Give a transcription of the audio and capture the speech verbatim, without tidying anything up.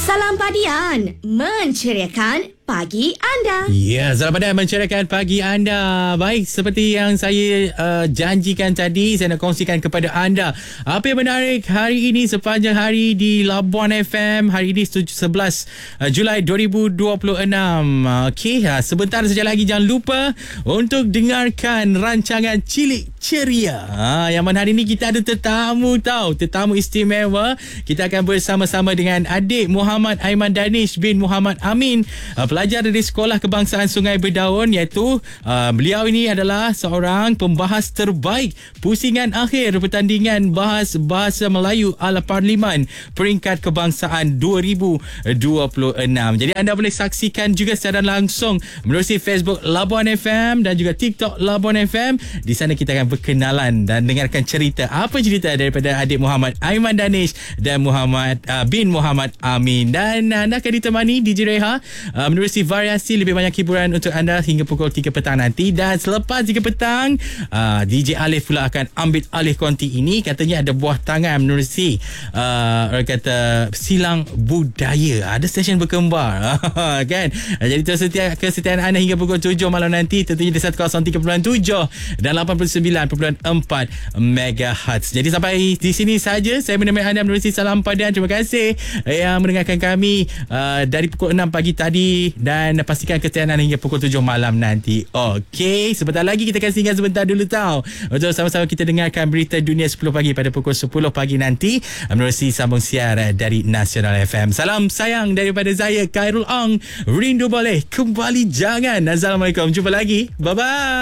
Salam Padian, menceriakan pagi anda. Ya, selamat pagi menceriakan pagi anda. Baik, seperti yang saya uh, janjikan tadi, saya nak kongsikan kepada anda apa yang menarik hari ini sepanjang hari di Labuan F M. Hari ini sebelas Julai dua ribu dua puluh enam. Okey, sebentar saja lagi jangan lupa untuk dengarkan rancangan Cilik Ceria. Ha, yang mana hari ini kita ada tetamu tau, tetamu istimewa. Kita akan bersama-sama dengan adik Muhammad Aiman Danish bin Muhammad Amin, pelajar dari Sekolah Kebangsaan Sungai Berdaun, iaitu uh, beliau ini adalah seorang pembahas terbaik pusingan akhir pertandingan bahas bahasa Melayu ala Parlimen peringkat kebangsaan dua ribu dua puluh enam. Jadi anda boleh saksikan juga secara langsung menerusi Facebook Labuan F M dan juga TikTok Labuan F M. Di sana kita akan berkenalan dan dengarkan cerita apa cerita daripada adik Muhammad Aiman Danish dan Muhammad uh, bin Muhammad Amin. Dan uh, anda akan ditemani D J Reha uh, menerusi variasi lebih banyak hiburan untuk anda hingga pukul tiga petang nanti. Dan selepas tiga petang uh, D J Alif pula akan ambil alih konti ini. Katanya ada buah tangan menerusi uh, orang kata silang budaya. Ada stesen berkembar kan. Jadi terus setia kesetiaan anda hingga pukul tujuh malam nanti, tentunya di seratus tiga puluh tujuh dan lapan puluh sembilan perpuluhan empat megahertz. Jadi sampai di sini saja saya menemani anda menerusi Salam Padian. Terima kasih yang mendengarkan kami uh, dari pukul enam pagi tadi, dan pastikan kesetiaan anda hingga pukul tujuh malam nanti. Okey, sebentar lagi kita akan singgah sebentar dulu tau, untuk sama-sama kita dengarkan berita dunia sepuluh pagi pada pukul sepuluh pagi nanti menerusi sambung siar dari Nasional F M. Salam sayang daripada saya, Khairul Ong. Rindu boleh, kembali jangan. Assalamualaikum, jumpa lagi, bye bye.